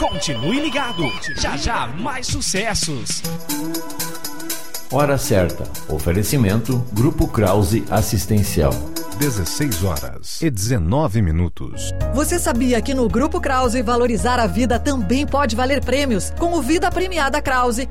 Continue ligado. Já já mais sucessos. Hora certa. Oferecimento Grupo Krause Assistencial. 16h19. Você sabia que no Grupo Krause valorizar a vida também pode valer prêmios? Com o Vida Premiada Krause,